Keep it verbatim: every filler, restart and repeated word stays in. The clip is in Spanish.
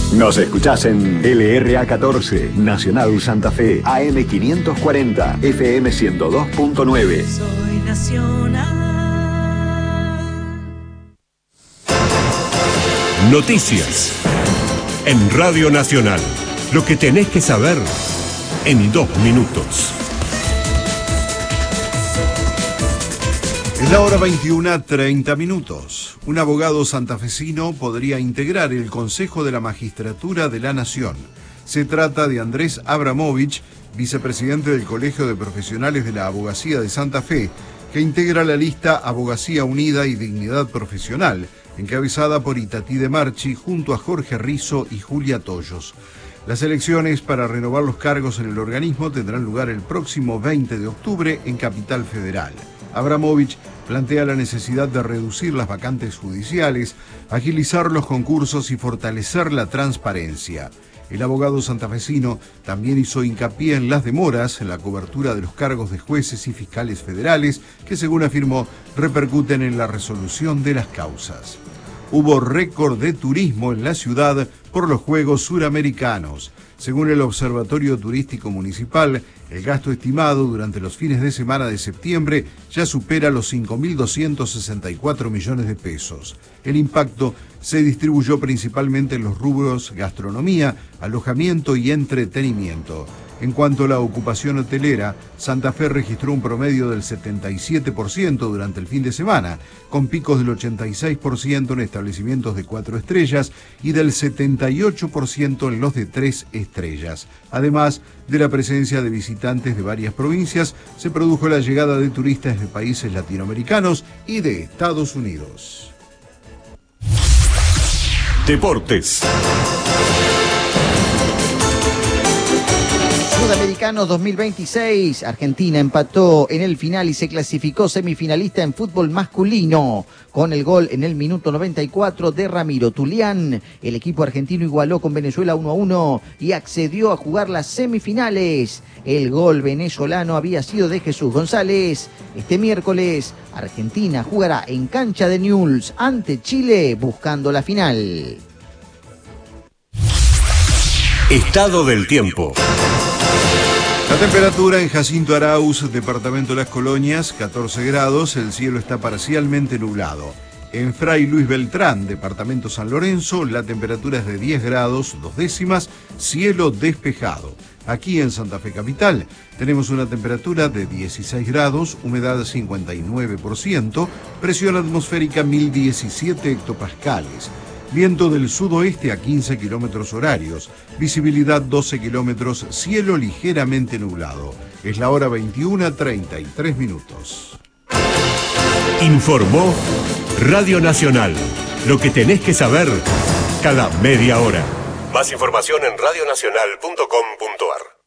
Nos escuchás en L R A catorce, Nacional Santa Fe, A M quinientos cuarenta, F M ciento dos punto nueve. Soy Nacional. Noticias en Radio Nacional. Lo que tenés que saber en dos minutos. Es la hora veintiuna, treinta minutos. Un abogado santafesino podría integrar el Consejo de la Magistratura de la Nación. Se trata de Andrés Abramovich, vicepresidente del Colegio de Profesionales de la Abogacía de Santa Fe, que integra la lista Abogacía Unida y Dignidad Profesional, encabezada por Itatí de Marchi junto a Jorge Rizzo y Julia Toyos. Las elecciones para renovar los cargos en el organismo tendrán lugar el próximo veinte de octubre en Capital Federal. Abramovich plantea la necesidad de reducir las vacantes judiciales, agilizar los concursos y fortalecer la transparencia. El abogado santafesino también hizo hincapié en las demoras en la cobertura de los cargos de jueces y fiscales federales que, según afirmó, repercuten en la resolución de las causas. Hubo récord de turismo en la ciudad por los Juegos Suramericanos. Según el Observatorio Turístico Municipal, el gasto estimado durante los fines de semana de septiembre ya supera los cinco mil doscientos sesenta y cuatro millones de pesos. El impacto se distribuyó principalmente en los rubros gastronomía, alojamiento y entretenimiento. En cuanto a la ocupación hotelera, Santa Fe registró un promedio del setenta y siete por ciento durante el fin de semana, con picos del ochenta y seis por ciento en establecimientos de cuatro estrellas y del setenta y ocho por ciento en los de tres estrellas. Además de la presencia de visitantes de varias provincias, se produjo la llegada de turistas de países latinoamericanos y de Estados Unidos. Deportes. Sudamericanos dos mil veintiséis, Argentina empató en el final y se clasificó semifinalista en fútbol masculino. Con el gol en el minuto noventa y cuatro de Ramiro Tulián, el equipo argentino igualó con Venezuela uno a uno y accedió a jugar las semifinales. El gol venezolano había sido de Jesús González. Este miércoles, Argentina jugará en cancha de Newell's ante Chile buscando la final. Estado del tiempo. La temperatura en Jacinto Arauz, departamento de Las Colonias, catorce grados, el cielo está parcialmente nublado. En Fray Luis Beltrán, departamento San Lorenzo, la temperatura es de diez grados, dos décimas, cielo despejado. Aquí en Santa Fe Capital tenemos una temperatura de dieciséis grados, humedad cincuenta y nueve por ciento, presión atmosférica mil diecisiete hectopascales. Viento del sudoeste a quince kilómetros horarios, visibilidad doce kilómetros, cielo ligeramente nublado. Es la hora veintiuna, treinta y tres minutos. Informó Radio Nacional. Lo que tenés que saber cada media hora. Más información en radionacional punto com punto ar.